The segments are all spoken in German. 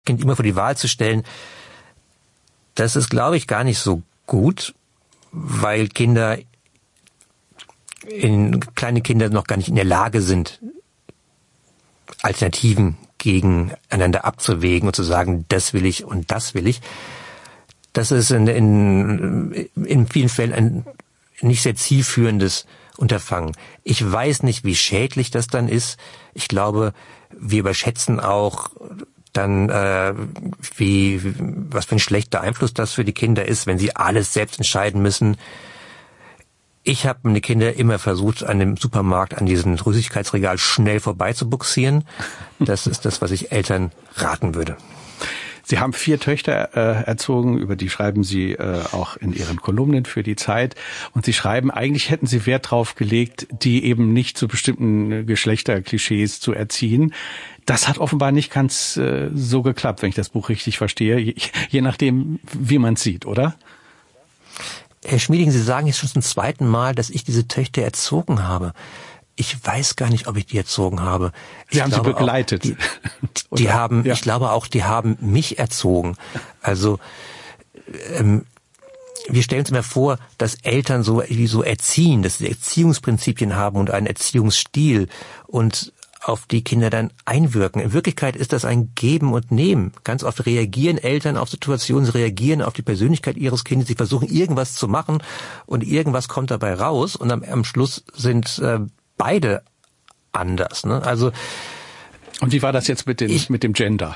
Kind immer vor die Wahl zu stellen, das ist, glaube ich, gar nicht so gut, weil kleine Kinder noch gar nicht in der Lage sind, Alternativen gegeneinander abzuwägen und zu sagen, das will ich und das will ich. Das ist in vielen Fällen ein nicht sehr zielführendes Unterfangen. Ich weiß nicht, wie schädlich das dann ist. Ich glaube, wir überschätzen auch dann, was für ein schlechter Einfluss das für die Kinder ist, wenn sie alles selbst entscheiden müssen. Ich habe meine Kinder immer versucht, an dem Supermarkt, an diesem Süßigkeitsregal schnell vorbeizubuxieren. Das ist das, was ich Eltern raten würde. Sie haben 4 Töchter erzogen, über die schreiben Sie auch in Ihren Kolumnen für die Zeit. Und Sie schreiben, eigentlich hätten Sie Wert drauf gelegt, die eben nicht zu bestimmten Geschlechterklischees zu erziehen. Das hat offenbar nicht ganz so geklappt, wenn ich das Buch richtig verstehe, je nachdem, wie man es sieht, oder? Herr Schmieding, Sie sagen jetzt schon zum 2. Mal, dass ich diese Töchter erzogen habe. Ich weiß gar nicht, ob ich die erzogen habe. Sie haben sie begleitet. Ich glaube auch, die haben mich erzogen. Also, wir stellen uns immer vor, dass Eltern so erziehen, dass sie Erziehungsprinzipien haben und einen Erziehungsstil und auf die Kinder dann einwirken. In Wirklichkeit ist das ein Geben und Nehmen. Ganz oft reagieren Eltern auf Situationen, sie reagieren auf die Persönlichkeit ihres Kindes, sie versuchen irgendwas zu machen und irgendwas kommt dabei raus und am Schluss sind beide anders, ne? Also. Und wie war das jetzt mit dem Gender?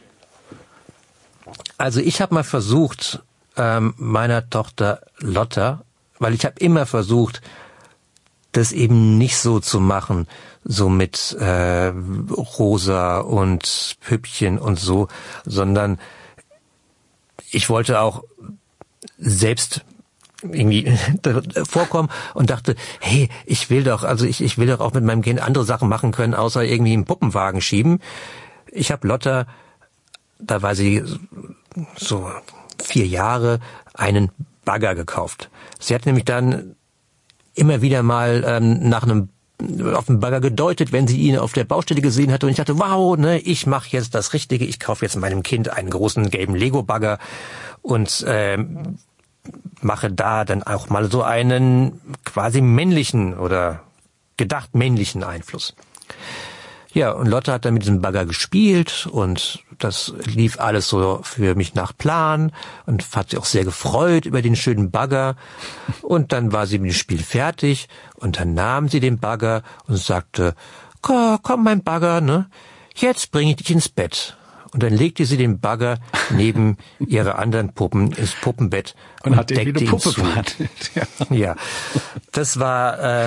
Also ich habe mal versucht, meiner Tochter Lotta, weil ich habe immer versucht, das eben nicht so zu machen, so mit Rosa und Püppchen und so, sondern ich wollte auch selbst irgendwie vorkommen und dachte, hey, ich will doch auch mit meinem Kind andere Sachen machen können, außer irgendwie einen Puppenwagen schieben. Ich habe Lotta, da war sie so 4 Jahre, einen Bagger gekauft. Sie hat nämlich dann immer wieder mal auf den Bagger gedeutet, wenn sie ihn auf der Baustelle gesehen hatte. Und ich dachte, wow, ne, ich mache jetzt das Richtige. Ich kaufe jetzt meinem Kind einen großen gelben Lego-Bagger und mache da dann auch mal so einen quasi männlichen oder gedacht männlichen Einfluss. Ja, und Lotte hat dann mit diesem Bagger gespielt und das lief alles so für mich nach Plan und hat sich auch sehr gefreut über den schönen Bagger. Und dann war sie mit dem Spiel fertig und dann nahm sie den Bagger und sagte, komm mein Bagger, ne? Jetzt bringe ich dich ins Bett. Und dann legte sie den Bagger neben ihre anderen Puppen ins Puppenbett und hat deckte ihn zu. Ja, das war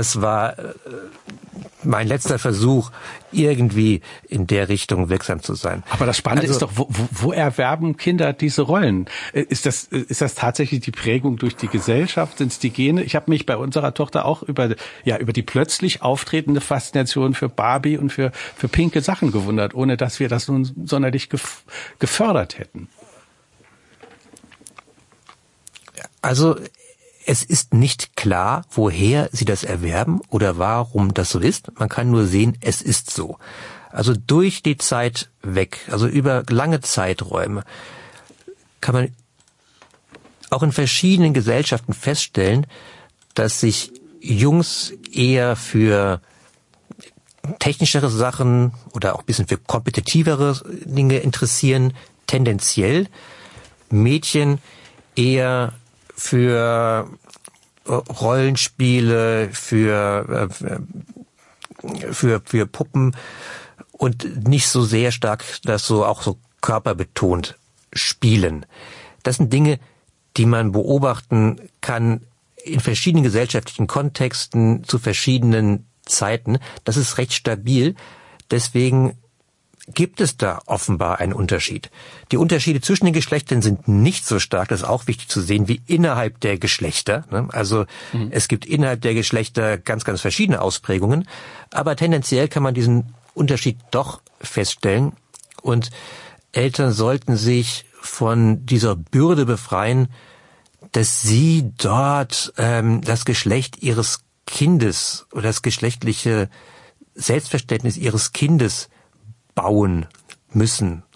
mein letzter Versuch, irgendwie in der Richtung wirksam zu sein. Aber das Spannende ist doch, wo erwerben Kinder diese Rollen? Ist das tatsächlich die Prägung durch die Gesellschaft? Sind es die Gene? Ich habe mich bei unserer Tochter auch über die plötzlich auftretende Faszination für Barbie und für pinke Sachen gewundert, ohne dass wir das nun sonderlich gefördert hätten. Also es ist nicht klar, woher sie das erwerben oder warum das so ist. Man kann nur sehen, es ist so. Also durch die Zeit weg, also über lange Zeiträume, kann man auch in verschiedenen Gesellschaften feststellen, dass sich Jungs eher für technischere Sachen oder auch ein bisschen für kompetitivere Dinge interessieren, tendenziell. Mädchen eher für Rollenspiele, für Puppen und nicht so sehr stark das so auch so körperbetont spielen. Das sind Dinge, die man beobachten kann in verschiedenen gesellschaftlichen Kontexten zu verschiedenen Zeiten. Das ist recht stabil. Deswegen gibt es da offenbar einen Unterschied. Die Unterschiede zwischen den Geschlechtern sind nicht so stark, das ist auch wichtig zu sehen, wie innerhalb der Geschlechter. Also es gibt innerhalb der Geschlechter ganz, ganz verschiedene Ausprägungen, aber tendenziell kann man diesen Unterschied doch feststellen und Eltern sollten sich von dieser Bürde befreien, dass sie dort das Geschlecht ihres Kindes oder das geschlechtliche Selbstverständnis ihres Kindes bauen müssen